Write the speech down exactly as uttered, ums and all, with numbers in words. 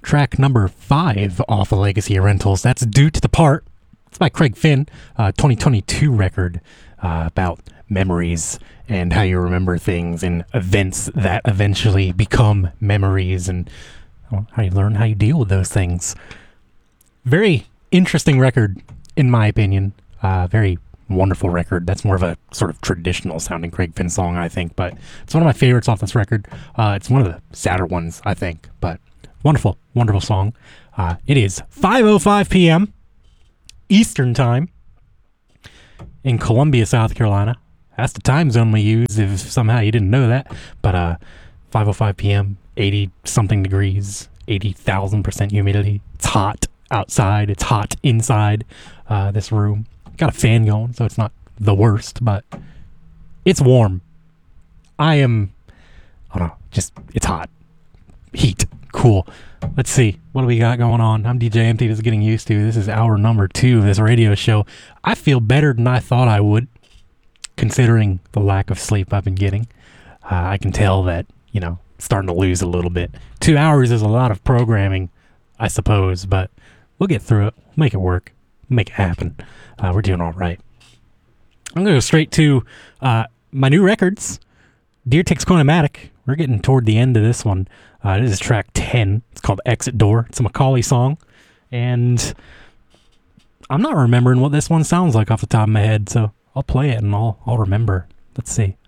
track number five off of Legacy of Rentals. That's Due to the Part. It's by Craig Finn, uh, twenty twenty-two record uh, about memories and how you remember things and events that eventually become memories and well, how you learn how you deal with those things. Very interesting record, in my opinion. Uh, very wonderful record. That's more of a sort of traditional sounding Craig Finn song, I think, but it's one of my favorites off this record. Uh, it's one of the sadder ones, I think, but wonderful, wonderful song. Uh, it is five oh five p.m. Eastern Time in Columbia, South Carolina. That's the time zone we use if somehow you didn't know that. But uh, five oh five p.m., eighty-something degrees, eighty thousand percent humidity. It's hot outside. It's hot inside uh, this room. Got a fan going, so it's not the worst, but it's warm. I am, I don't know, just, it's hot. Heat. Cool. Let's see. What do we got going on? I'm D J Empty. This is Getting Used To. This is hour number two of this radio show. I feel better than I thought I would, considering the lack of sleep I've been getting. Uh, I can tell that, you know, starting to lose a little bit. Two hours is a lot of programming, I suppose, but we'll get through it. Make it work. Make it happen. Uh, we're doing all right. I'm going to go straight to uh, my new records. Deer Ticks Conomatic. We're getting toward the end of this one. Uh, this is track ten. It's called Exit Door. It's a Macaulay song. And I'm not remembering what this one sounds like off the top of my head, so I'll play it and I'll, I'll remember. Let's see.